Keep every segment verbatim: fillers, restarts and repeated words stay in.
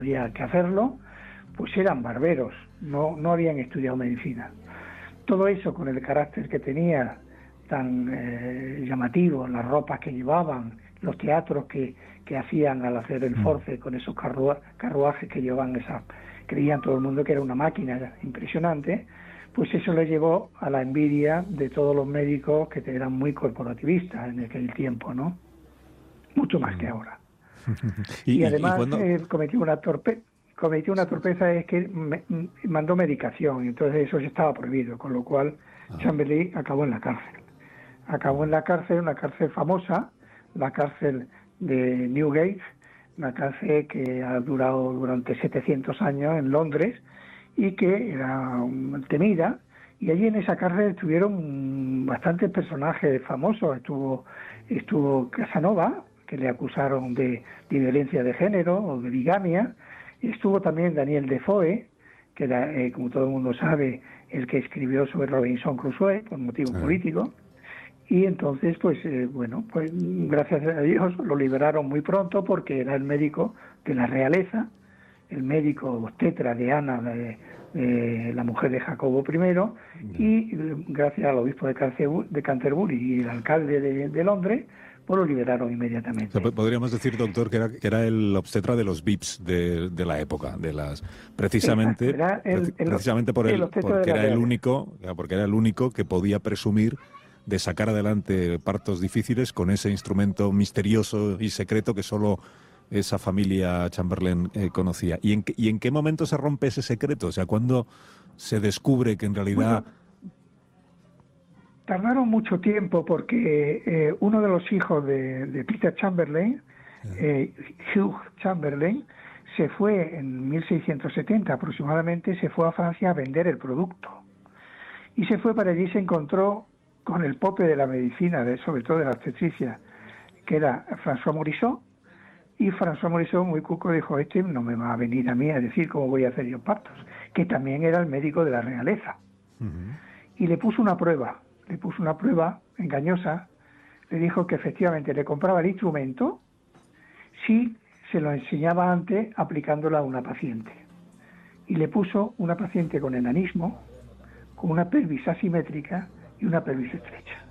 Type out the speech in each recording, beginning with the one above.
había que hacerlo, pues eran barberos, no, no habían estudiado medicina. Todo eso con el carácter que tenía, tan eh, llamativo, las ropas que llevaban, los teatros que, que hacían al hacer el force, con esos carrua, carruajes que llevaban esas, creían todo el mundo que era una máquina impresionante, pues eso le llevó a la envidia de todos los médicos que eran muy corporativistas en aquel tiempo, ¿no? Mucho más que ahora. y, y además y cuando... eh, cometió una torpe cometió una torpeza, es que me, mandó medicación, y entonces eso ya estaba prohibido, con lo cual ah. Chamberlain acabó en la cárcel. Acabó en la cárcel, una cárcel famosa, la cárcel de Newgate, una cárcel que ha durado durante setecientos años en Londres y que era temida, y allí en esa cárcel estuvieron bastantes personajes famosos. Estuvo, estuvo Casanova, que le acusaron de, de violencia de género o de bigamia. Estuvo también Daniel Defoe, que era, eh, como todo el mundo sabe, el que escribió sobre Robinson Crusoe por motivos sí. políticos. Y entonces, pues eh, bueno, pues gracias a Dios lo liberaron muy pronto, porque era el médico de la realeza, el médico obstetra de Ana, de, de la mujer de Jacobo primero, y gracias al obispo de, Canterbury, de Canterbury y el alcalde de, de Londres, pues lo liberaron inmediatamente. O sea, podríamos decir, doctor, que era, que era el obstetra de los V I Ps de, de la época, de las precisamente Exacto, el, el, precisamente por el, el porque era el único, porque era el único que podía presumir de sacar adelante partos difíciles con ese instrumento misterioso y secreto que solo esa familia Chamberlain eh, conocía. ¿Y en, ¿Y en qué momento se rompe ese secreto? O sea, ¿cuándo se descubre que en realidad... Bueno, tardaron mucho tiempo, porque eh, uno de los hijos de, de Peter Chamberlain, eh, Hugh Chamberlain, se fue en mil seiscientos setenta aproximadamente, se fue a Francia a vender el producto. Y se fue para allí, se encontró con el pope de la medicina, de, sobre todo de la obstetricia, que era François Morisot, y François Morisot, muy cuco, dijo: este no me va a venir a mí a decir cómo voy a hacer yo partos, que también era el médico de la realeza. Uh-huh. Y le puso una prueba, le puso una prueba engañosa, le dijo que efectivamente le compraba el instrumento si se lo enseñaba antes aplicándola a una paciente. Y le puso una paciente con enanismo, con una pelvis asimétrica y una pelvis estrecha.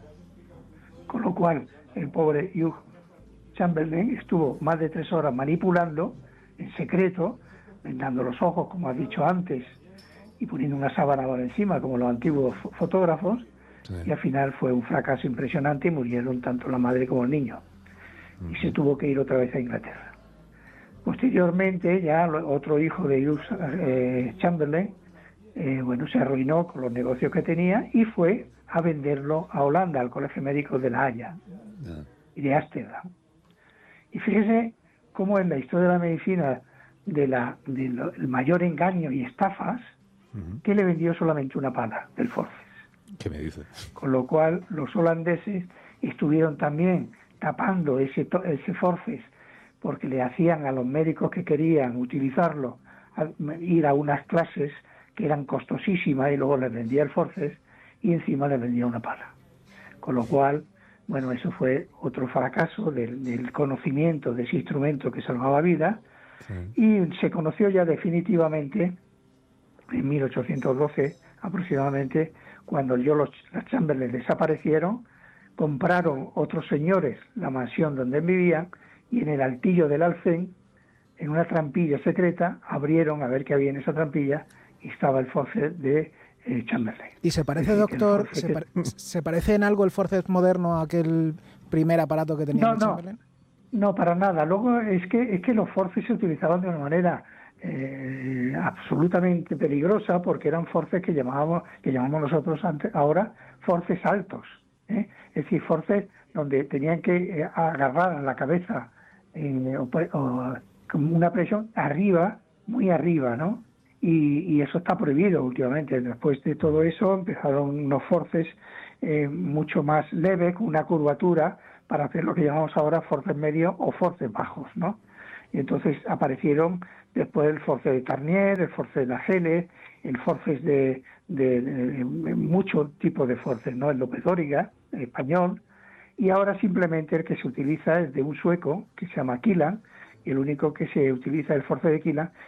Con lo cual, el pobre Hugh Chamberlain estuvo más de tres horas manipulando en secreto, vendando los ojos, como has dicho antes, y poniendo una sábana por encima, como los antiguos fotógrafos, sí. Y al final fue un fracaso impresionante y murieron tanto la madre como el niño. Uh-huh. Y se tuvo que ir otra vez a Inglaterra. Posteriormente, ya otro hijo de Hugh eh, Chamberlain, eh, bueno, se arruinó con los negocios que tenía y fue a venderlo a Holanda, al Colegio Médico de La Haya uh-huh. y de Ámsterdam. Y fíjese cómo en la historia de la medicina, de la del de mayor engaño y estafas, uh-huh. que le vendió solamente una pala del forceps. ¿Qué me dice? Con lo cual los holandeses estuvieron también tapando ese, ese forceps, porque le hacían a los médicos que querían utilizarlo a, ir a unas clases que eran costosísimas, y luego les vendía el forceps y encima les vendía una pala. Con lo cual, bueno, eso fue otro fracaso del, del conocimiento de ese instrumento que salvaba vidas, sí. Y se conoció ya definitivamente en mil ochocientos doce aproximadamente, cuando yo los, los Chamberlain desaparecieron, compraron otros señores la mansión donde vivían, y en el altillo del Alcén, en una trampilla secreta, abrieron a ver qué había en esa trampilla, y estaba el forceps de eh, Chamberlain. ¿Y se parece, doctor, se, pa- se parece en algo el forceps moderno a aquel primer aparato que tenía no, Chamberlain? No, no, para nada. Luego es que es que los forceps se utilizaban de una manera eh, absolutamente peligrosa, porque eran forceps que llamábamos, que llamamos nosotros antes, ahora forceps altos, ¿eh? Es decir, forceps donde tenían que eh, agarrar a la cabeza eh, o, o, con una presión arriba, muy arriba, ¿no? Y, y eso está prohibido últimamente. Después de todo eso empezaron unos forceps eh, mucho más leves, con una curvatura, para hacer lo que llamamos ahora forceps medios o forceps bajos, ¿no? Y entonces aparecieron después el forceps de Tarnier, el forceps de Nagel, el forceps de, de, de, de muchos tipos de forceps, ¿no? El López Dóriga, el español, y ahora simplemente el que se utiliza es de un sueco que se llama Kilan, y el único que se utiliza es el forceps de Kilan,